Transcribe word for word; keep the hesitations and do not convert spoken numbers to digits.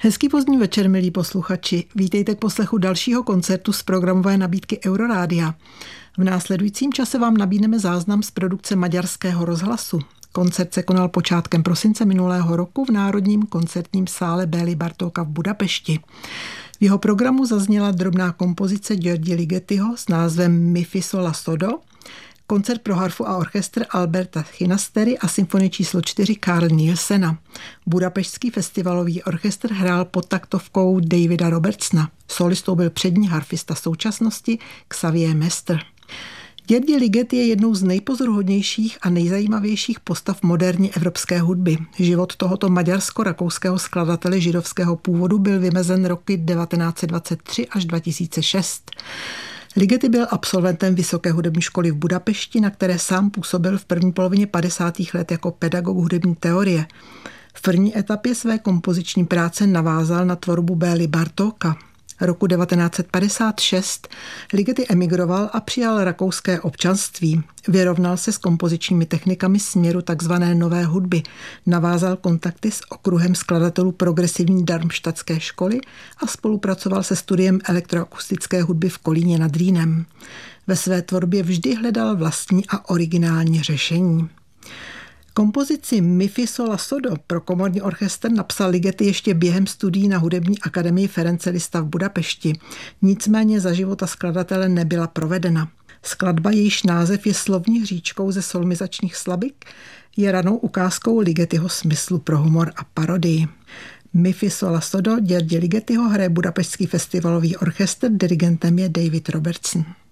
Hezký pozdní večer, milí posluchači. Vítejte k poslechu dalšího koncertu z programové nabídky Eurorádia. V následujícím čase vám nabídneme záznam z produkce Maďarského rozhlasu. Koncert se konal počátkem prosince minulého roku v Národním koncertním sále Béli Bartóka v Budapešti. V jeho programu zazněla drobná kompozice György Ligetyho s názvem Mi fi sol la sodo, koncert pro harfu a orchestr Alberta Chinastery a symfonie číslo čtyři Carl Nielsena. Budapešťský festivalový orchestr hrál pod taktovkou Davida Robertsona. Solistou byl přední harfista současnosti Xavier Mestr. György Ligeti je jednou z nejpozoruhodnějších a nejzajímavějších postav moderní evropské hudby. Život tohoto maďarsko-rakouského skladatele židovského původu byl vymezen roky devatenáct set dvacet tři až dva tisíce šest. Ligeti byl absolventem Vysoké hudební školy v Budapešti, na které sám působil v první polovině padesátých let jako pedagog hudební teorie. V první etapě své kompoziční práce navázal na tvorbu Béli Bartóka. Roku devatenáct set padesát šest Ligeti emigroval a přijal rakouské občanství. Vyrovnal se s kompozičními technikami směru tzv. Nové hudby. Navázal kontakty s okruhem skladatelů progresivní darmštadtské školy a spolupracoval se studiem elektroakustické hudby v Kolíně nad Rýnem. Ve své tvorbě vždy hledal vlastní a originální řešení. Kompozici Mi fi sol la sodo pro komorní orchestr napsal Ligeti ještě během studií na hudební akademii Ferenc Liszt v Budapešti. Nicméně za života skladatele nebyla provedena. Skladba, jejíž název je slovní hříčkou ze solmizačních slabik, je ranou ukázkou Ligetiho smyslu pro humor a parodii. Mi fi sol la sodo György Ligetyho hraje Budapešťský festivalový orchestr, dirigentem je David Robertson.